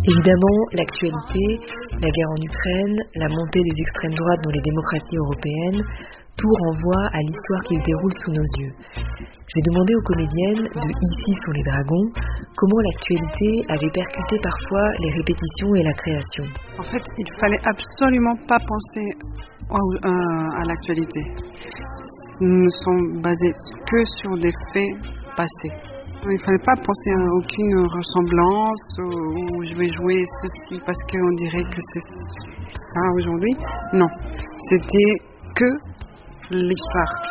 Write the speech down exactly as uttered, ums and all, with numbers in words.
Évidemment, l'actualité, la guerre en Ukraine, la montée des extrêmes droites dans les démocraties européennes, tout renvoie à l'histoire qui se déroule sous nos yeux. J'ai demandé aux comédiennes de Ici sont les dragons comment l'actualité avait percuté parfois les répétitions et la création. En fait, il fallait absolument pas penser à, à l'actualité. Nous ne sommes basés que sur des faits passés. Il ne fallait pas penser à aucune ressemblance ou je vais jouer ceci parce qu'on dirait que c'est ça aujourd'hui. Non, c'était que l'histoire